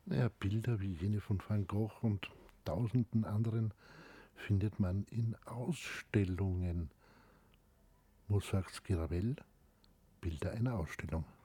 Ja, Bilder wie jene von Van Gogh und tausenden anderen findet man in Ausstellungen. Wo sagt's Girabell? Bilder einer Ausstellung.